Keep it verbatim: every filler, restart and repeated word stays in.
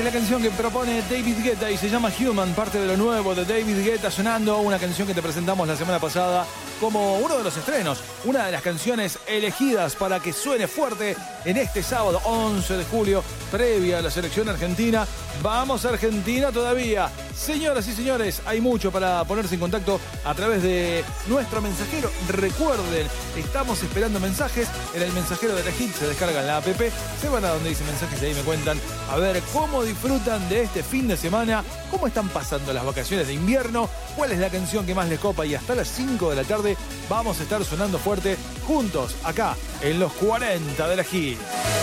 es la canción que propone David Guetta y se llama Human, parte de lo nuevo de David Guetta sonando, una canción que te presentamos la semana pasada como uno de los estrenos, una de las canciones elegidas para que suene fuerte en este sábado once de julio, previa a la selección argentina. Vamos a Argentina todavía. Señoras y señores, hay mucho para ponerse en contacto a través de nuestro mensajero. Recuerden, estamos esperando mensajes en el mensajero de la Hit. Se descargan la app, se van a donde dice mensajes y ahí me cuentan a ver cómo disfrutan de este fin de semana, cómo están pasando las vacaciones de invierno, cuál es la canción que más les copa, y hasta las cinco de la tarde vamos a estar sonando fuerte juntos acá en los cuarenta de la Hit.